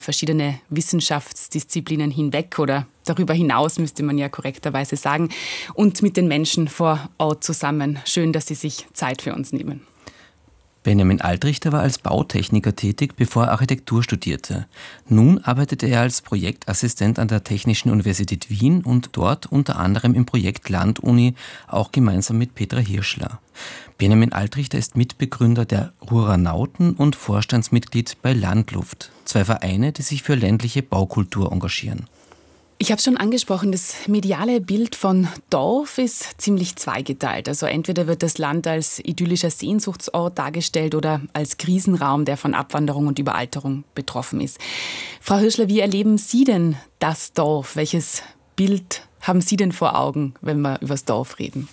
verschiedene Wissenschaftsdisziplinen hinweg oder darüber hinaus, müsste man ja korrekterweise sagen, und mit den Menschen vor Ort zusammen. Schön, dass Sie sich Zeit für uns nehmen. Benjamin Altrichter war als Bautechniker tätig, bevor er Architektur studierte. Nun arbeitet er als Projektassistent an der Technischen Universität Wien und dort unter anderem im Projekt Landuni, auch gemeinsam mit Petra Hirschler. Benjamin Altrichter ist Mitbegründer der Ruranauten und Vorstandsmitglied bei Landluft, 2 Vereine, die sich für ländliche Baukultur engagieren. Ich habe es schon angesprochen, das mediale Bild von Dorf ist ziemlich zweigeteilt. Also entweder wird das Land als idyllischer Sehnsuchtsort dargestellt oder als Krisenraum, der von Abwanderung und Überalterung betroffen ist. Frau Hirschler, wie erleben Sie denn das Dorf? Welches Bild haben Sie denn vor Augen, wenn wir über das Dorf reden?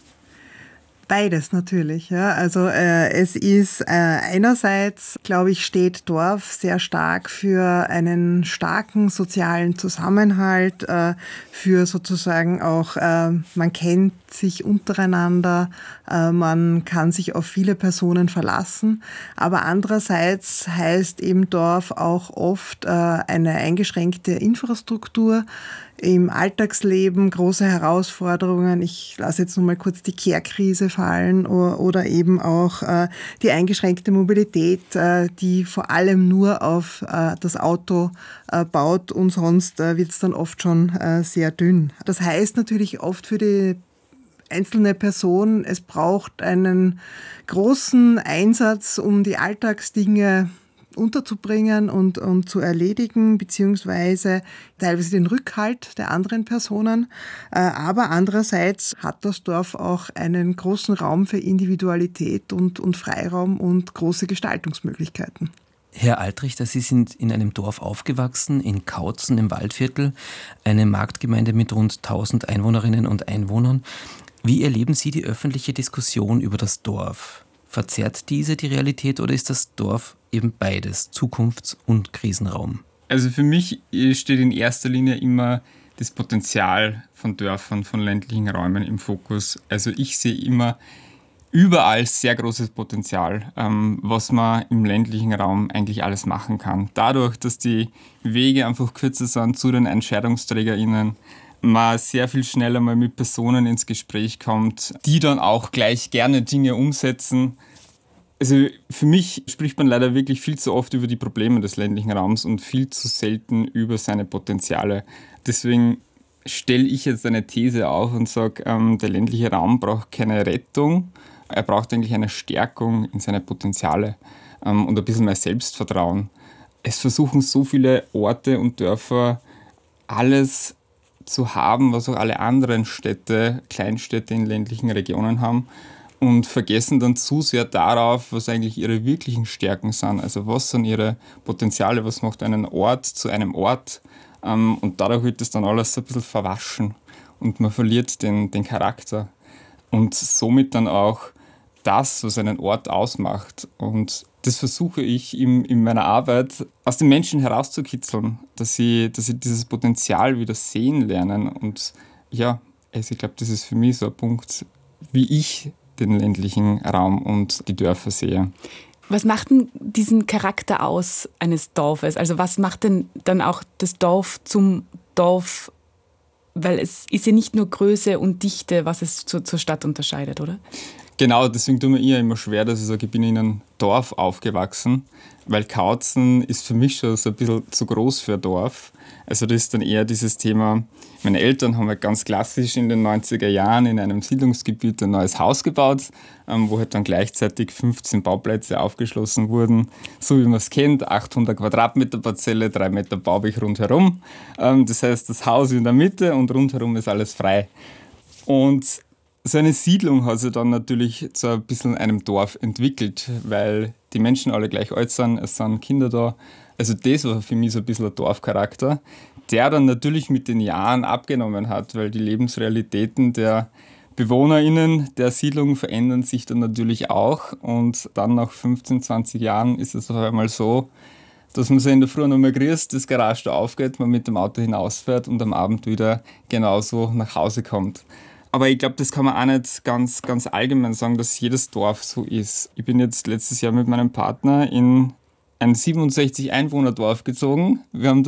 Beides natürlich. Ja. Also es ist einerseits, glaube ich, steht Dorf sehr stark für einen starken sozialen Zusammenhalt, für sozusagen auch, man kennt sich untereinander, man kann sich auf viele Personen verlassen. Aber andererseits heißt eben Dorf auch oft eine eingeschränkte Infrastruktur, im Alltagsleben große Herausforderungen. Ich lasse jetzt noch mal kurz die Care-Krise fallen oder eben auch die eingeschränkte Mobilität, die vor allem nur auf das Auto baut und sonst wird es dann oft schon sehr dünn. Das heißt natürlich oft für die einzelne Person, es braucht einen großen Einsatz, um die Alltagsdinge unterzubringen und zu erledigen, beziehungsweise teilweise den Rückhalt der anderen Personen. Aber andererseits hat das Dorf auch einen großen Raum für Individualität und Freiraum und große Gestaltungsmöglichkeiten. Herr Altrichter, Sie sind in einem Dorf aufgewachsen, in Kautzen im Waldviertel, eine Marktgemeinde mit rund 1000 Einwohnerinnen und Einwohnern. Wie erleben Sie die öffentliche Diskussion über das Dorf? Verzerrt diese die Realität oder ist das Dorf eben beides, Zukunfts- und Krisenraum? Also für mich steht in erster Linie immer das Potenzial von Dörfern, von ländlichen Räumen im Fokus. Also ich sehe immer überall sehr großes Potenzial, was man im ländlichen Raum eigentlich alles machen kann. Dadurch, dass die Wege einfach kürzer sind zu den EntscheidungsträgerInnen, man sehr viel schneller mal mit Personen ins Gespräch kommt, die dann auch gleich gerne Dinge umsetzen. Also für mich spricht man leider wirklich viel zu oft über die Probleme des ländlichen Raums und viel zu selten über seine Potenziale. Deswegen stelle ich jetzt eine These auf und sage, der ländliche Raum braucht keine Rettung, er braucht eigentlich eine Stärkung in seine Potenziale und ein bisschen mehr Selbstvertrauen. Es versuchen so viele Orte und Dörfer alles zu haben, was auch alle anderen Städte, Kleinstädte in ländlichen Regionen haben und vergessen dann zu sehr darauf, was eigentlich ihre wirklichen Stärken sind. Also was sind ihre Potenziale, was macht einen Ort zu einem Ort und dadurch wird das dann alles so ein bisschen verwaschen und man verliert den Charakter und somit dann auch das, was einen Ort ausmacht. Und das versuche ich in meiner Arbeit aus den Menschen herauszukitzeln, dass sie dieses Potenzial wieder sehen lernen. Und ja, also ich glaube, das ist für mich so ein Punkt, wie ich den ländlichen Raum und die Dörfer sehe. Was macht denn diesen Charakter aus eines Dorfes? Also was macht denn dann auch das Dorf zum Dorf? Weil es ist ja nicht nur Größe und Dichte, was es zur Stadt unterscheidet, oder? Genau, deswegen tut mir eher immer schwer, dass ich sage, ich bin in einem Dorf aufgewachsen, weil Kautzen ist für mich schon so ein bisschen zu groß für ein Dorf. Also das ist dann eher dieses Thema, meine Eltern haben halt ganz klassisch in den 90er Jahren in einem Siedlungsgebiet ein neues Haus gebaut, wo halt dann gleichzeitig 15 Bauplätze aufgeschlossen wurden, so wie man es kennt, 800 Quadratmeter Parzelle, 3 Meter Bauweg rundherum. Das heißt, das Haus in der Mitte und rundherum ist alles frei. Und so eine Siedlung hat sich dann natürlich zu ein bisschen einem Dorf entwickelt, weil die Menschen alle gleich alt sind, es sind Kinder da. Also das war für mich so ein bisschen ein Dorfcharakter, der dann natürlich mit den Jahren abgenommen hat, weil die Lebensrealitäten der BewohnerInnen der Siedlung verändern sich dann natürlich auch. Und dann nach 15, 20 Jahren ist es auf einmal so, dass man sich in der Früh nochmal grüßt, das Garage da aufgeht, man mit dem Auto hinausfährt und am Abend wieder genauso nach Hause kommt. Aber ich glaube, das kann man auch nicht ganz allgemein sagen, dass jedes Dorf so ist. Ich bin jetzt letztes Jahr mit meinem Partner in ein 67 Einwohner Dorf gezogen. Wir haben